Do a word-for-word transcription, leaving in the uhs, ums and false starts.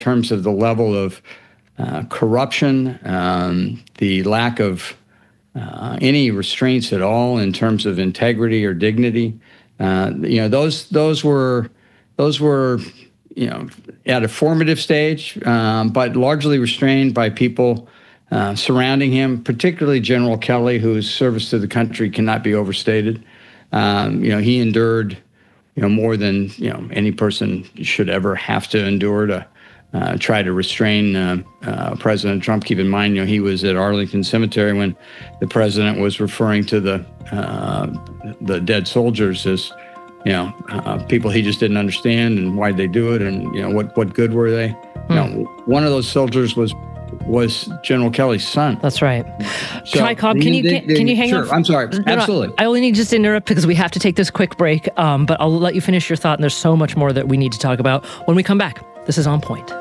terms of the level of uh, corruption, um, the lack of uh, any restraints at all in terms of integrity or dignity. Uh, you know, those those were those were you know at a formative stage, um, but largely restrained by people uh, surrounding him, particularly General Kelly, whose service to the country cannot be overstated. Um, you know, he endured you know more than you know any person should ever have to endure to uh, try to restrain uh, uh, President Trump. Keep in mind, you know, he was at Arlington Cemetery when the president was referring to the uh, the dead soldiers as you know uh, people he just didn't understand and why'd they do it, and you know what what good were they? Hmm. You know, one of those soldiers was was General Kelly's son. That's right. So Try Cobb, can you can, can you hang sure, up? I'm sorry. No, Absolutely. No, I only need just to interrupt because we have to take this quick break. Um, but I'll let you finish your thought, and there's so much more that we need to talk about when we come back. This is On Point.